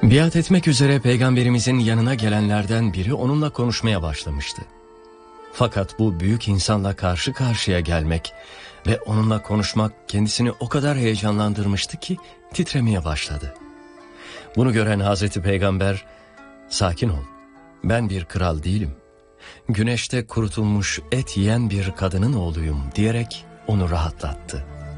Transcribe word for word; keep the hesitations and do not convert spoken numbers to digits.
Biat etmek üzere peygamberimizin yanına gelenlerden biri onunla konuşmaya başlamıştı. Fakat bu büyük insanla karşı karşıya gelmek ve onunla konuşmak kendisini o kadar heyecanlandırmıştı ki titremeye başladı. Bunu gören Hazreti Peygamber, "Sakin ol, ben bir kral değilim. Güneşte kurutulmuş et yiyen bir kadının oğluyum," diyerek onu rahatlattı.